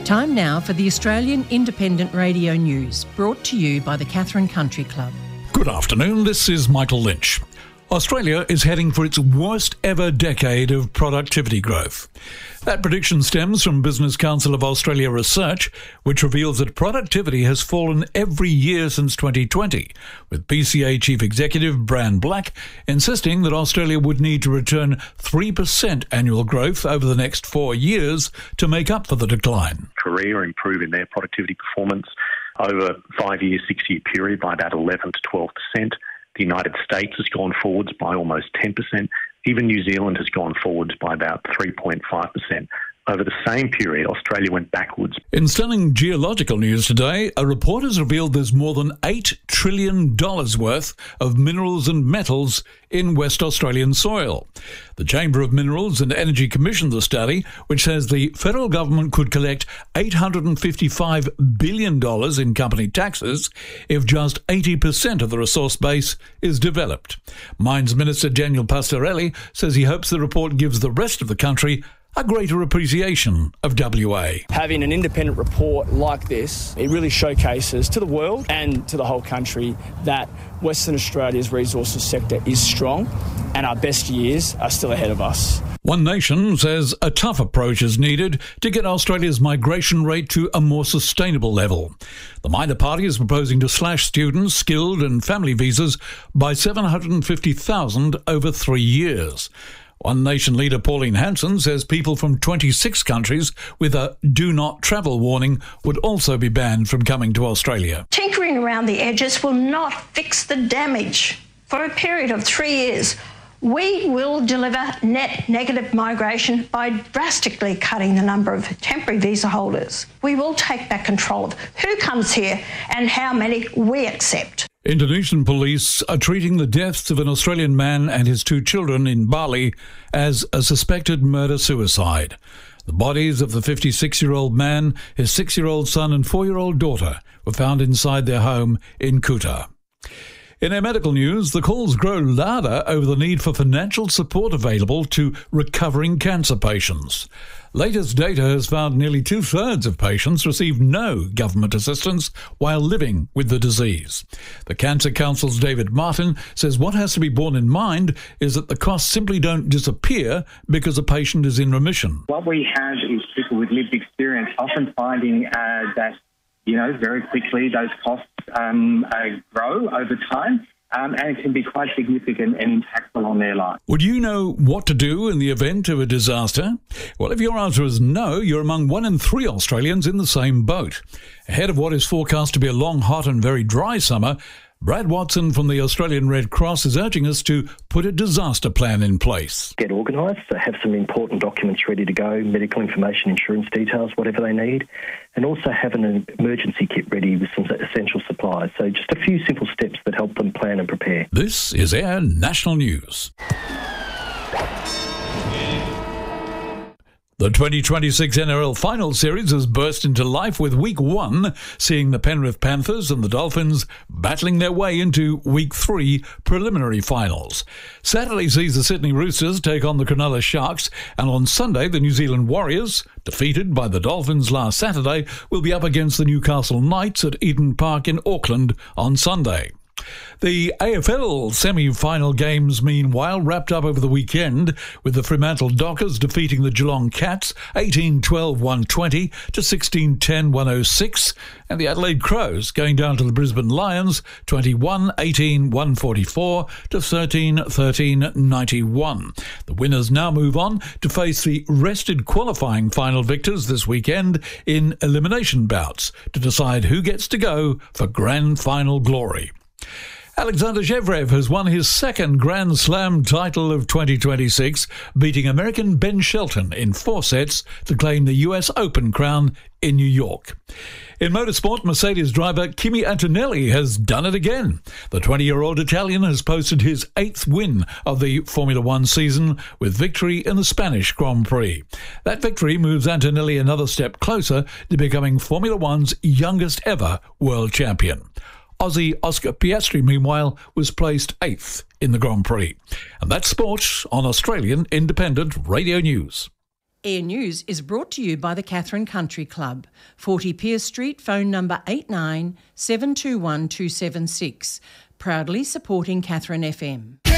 Time now for the Australian Independent Radio News, brought to you by the Katherine Country Club. Good afternoon, this is Michael Lynch. Australia is heading for its worst ever decade of productivity growth. That prediction stems from Business Council of Australia research, which reveals that productivity has fallen every year since 2020, with BCA Chief Executive Bran Black insisting that Australia would need to return 3% annual growth over the next 4 years to make up for the decline. Korea improved in their productivity performance over 5-year, 6-year period by about 11 to 12%. The United States has gone forwards by almost 10%. Even New Zealand has gone forwards by about 3.5%. Over the same period, Australia went backwards. In stunning geological news today, a report has revealed there's more than $8 trillion worth of minerals and metals in West Australian soil. The Chamber of Minerals and Energy commissioned the study, which says the federal government could collect $855 billion in company taxes if just 80% of the resource base is developed. Mines Minister Daniel Pastorelli says he hopes the report gives the rest of the country a greater appreciation of WA. Having an independent report like this, it really showcases to the world and to the whole country that Western Australia's resources sector is strong and our best years are still ahead of us. One Nation says a tough approach is needed to get Australia's migration rate to a more sustainable level. The minor party is proposing to slash students, skilled and family visas by 750,000 over 3 years. One Nation leader Pauline Hanson says people from 26 countries with a do not travel warning would also be banned from coming to Australia. Tinkering around the edges will not fix the damage. For a period of 3 years, we will deliver net negative migration by drastically cutting the number of temporary visa holders. We will take back control of who comes here and how many we accept. Indonesian police are treating the deaths of an Australian man and his 2 children in Bali as a suspected murder-suicide. The bodies of the 56-year-old man, his 6-year-old son and 4-year-old daughter were found inside their home in Kuta. In our medical news, the calls grow louder over the need for financial support available to recovering cancer patients. Latest data has found nearly 2/3 of patients receive no government assistance while living with the disease. The Cancer Council's David Martin says what has to be borne in mind is that the costs simply don't disappear because a patient is in remission. What we have is people with lived experience often finding that very quickly those costs grow over time. And it can be quite significant and impactful on their life. Would you know what to do in the event of a disaster? Well, if your answer is no, you're among 1 in 3 Australians in the same boat. Ahead of what is forecast to be a long, hot and very dry summer, Brad Watson from the Australian Red Cross is urging us to put a disaster plan in place. Get organised, so have some important documents ready to go, medical information, insurance details, whatever they need, and also have an emergency kit ready with some essential supplies. So just a few simple steps that help them plan and prepare. This is Air National News. The 2026 NRL Final Series has burst into life with Week 1 seeing the Penrith Panthers and the Dolphins battling their way into Week 3 preliminary finals. Saturday sees the Sydney Roosters take on the Cronulla Sharks, and on Sunday the New Zealand Warriors, defeated by the Dolphins last Saturday, will be up against the Newcastle Knights at Eden Park in Auckland on Sunday. The AFL semi-final games, meanwhile, wrapped up over the weekend with the Fremantle Dockers defeating the Geelong Cats 18-12-120 to 16-10-106, and the Adelaide Crows going down to the Brisbane Lions 21-18-144 to 13-13-91. The winners now move on to face the rested qualifying final victors this weekend in elimination bouts to decide who gets to go for grand final glory. Alexander Zverev has won his second Grand Slam title of 2026, beating American Ben Shelton in 4 sets to claim the US Open crown in New York. In motorsport, Mercedes driver Kimi Antonelli has done it again. The 20-year-old Italian has posted his 8th win of the Formula One season with victory in the Spanish Grand Prix. That victory moves Antonelli another step closer to becoming Formula One's youngest ever world champion. Aussie Oscar Piastri, meanwhile, was placed 8th in the Grand Prix. And that's sport on Australian Independent Radio News. Air News is brought to you by the Katherine Country Club, 40 Pierce Street, phone number 89 721 276, proudly supporting Katherine FM.